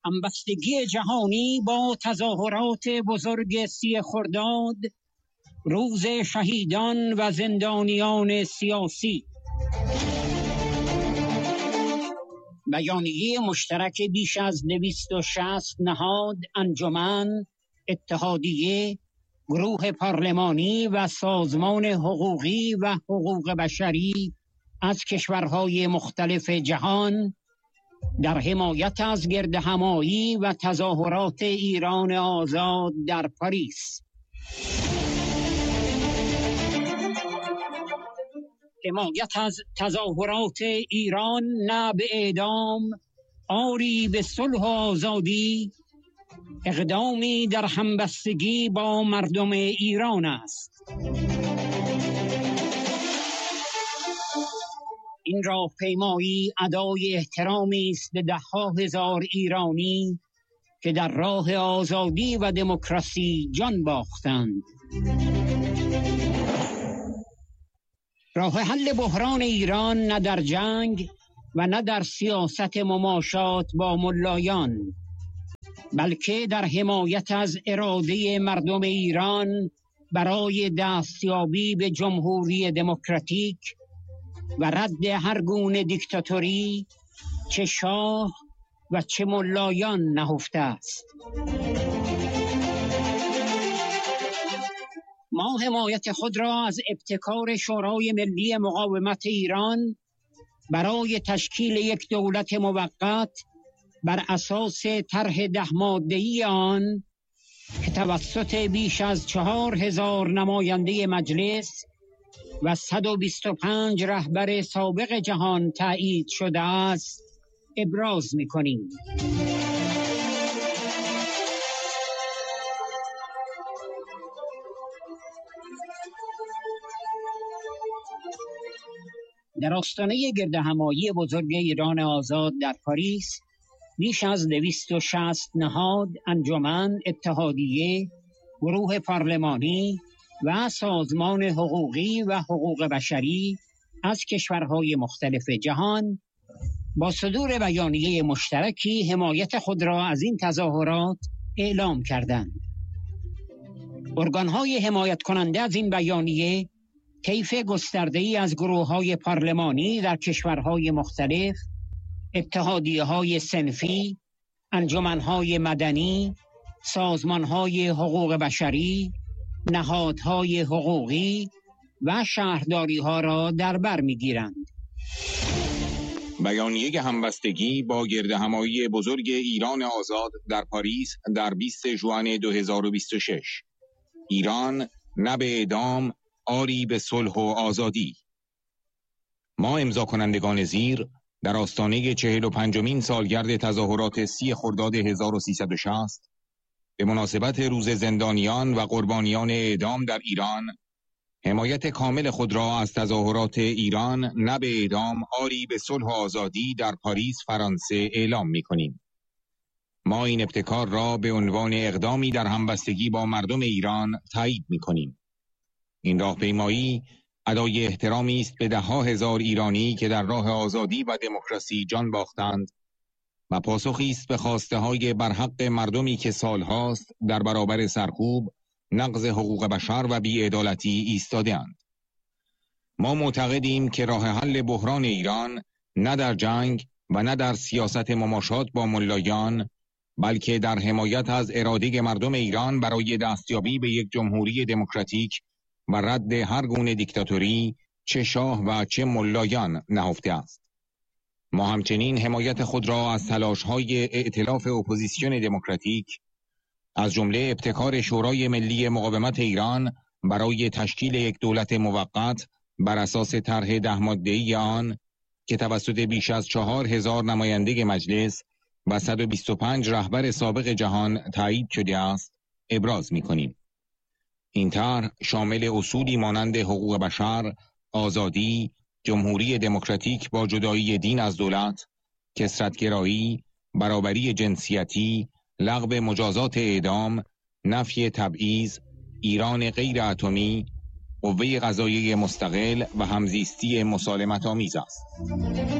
همبستگی جهانی با تظاهرات بزرگ 30 خرداد، روز شهیدان و زندانیان سیاسی. بیانیه مشترک بیش از 260 نهاد، انجمن، اتحادیه، گروه پارلمانی و سازمان حقوقی و حقوق بشری از کشورهای مختلف جهان در حمایت از گردهمایی و تظاهرات ایران آزاد در پاریس. حمایت از تظاهرات ایران نه به اعدام، آری به صلح و آزادی، اقدامی در همبستگی با مردم ایران است. این راهپیمایی ادای احترامی است به ده‌ها هزار ایرانی که در راه آزادی و دموکراسی جان باختند. راه حل بحران ایران نه در جنگ و نه در سیاست مماشات با ملایان، بلکه در حمایت از اراده مردم ایران برای دستیابی به جمهوری دموکراتیک و رد هر گونه دیکتاتوری چه شاه و چه ملایان نهفته است. ما حمایت خود را از ابتکار شورای ملی مقاومت ایران برای تشکیل یک دولت موقت بر اساس طرح 10 ماده‌ای آن که توسط بیش از 4000 نماینده مجلس و 125 رهبر سابق جهان تایید شده است ابراز می‌کنیم. در آستانه گردهمایی بزرگ ایران آزاد در پاریس، بیش از 260 نهاد، انجمن، اتحادیه، گروه پارلمانی و سازمان حقوقی و حقوق بشری از کشورهای مختلف جهان با صدور بیانیه مشترکی حمایت خود را از این تظاهرات اعلام کردند. ارگان‌های حمایت کننده از این بیانیه طیف گسترده‌ای از گروه‌های پارلمانی در کشورهای مختلف، اتحادیه‌های صنفی، انجمن‌های مدنی، سازمان‌های حقوق بشری، نهادهای حقوقی و شهرداری‌ها را در بر می‌گیرند. بیانیه همبستگی با گردهمایی بزرگ ایران آزاد در پاریس در 20 ژوئن 2026. ایران نه به اعدام، آری به صلح و آزادی. ما امضا کنندگان زیر در آستانه 45مین سالگرد تظاهرات 30 خرداد 1360 به مناسبت روز زندانیان و قربانیان اعدام در ایران حمایت کامل خود را از تظاهرات ایران نه به اعدام، آری به صلح و آزادی در پاریس، فرانسه اعلام می‌کنیم. ما این ابتکار را به عنوان اقدامی در همبستگی با مردم ایران تایید می‌کنیم. این راهپیمایی ادای احترامی است به ده‌ها هزار ایرانی که در راه آزادی و دموکراسی جان باختند و پاسخی است به خواسته‌های برحق مردمی که سالهاست در برابر سرکوب، نقض حقوق بشر و بی‌عدالتی ایستاده‌اند. ما معتقدیم که راه حل بحران ایران نه در جنگ و نه در سیاست مماشات با ملایان، بلکه در حمایت از اراده مردم ایران برای دستیابی به یک جمهوری دموکراتیک و رد هر گونه دیکتاتوری چه شاه و چه ملایان نهفته است. ما همچنین حمایت خود را از تلاش‌های ائتلاف اپوزیسیون دموکراتیک از جمله ابتکار شورای ملی مقاومت ایران برای تشکیل یک دولت موقت بر اساس طرح 10 ماده‌ای آن که توسط بیش از 4000 نماینده مجلس و 125 رهبر سابق جهان تایید شده است ابراز می‌کنیم. این طرح شامل اصولی مانند حقوق بشر، آزادی، جمهوری دموکراتیک با جدایی دین از دولت، کثرت‌گرایی، برابری جنسیتی، لغو مجازات اعدام، نفی تبعیض، ایران غیر اتمی، قوه قضاییه مستقل و همزیستی مسالمت‌آمیز است.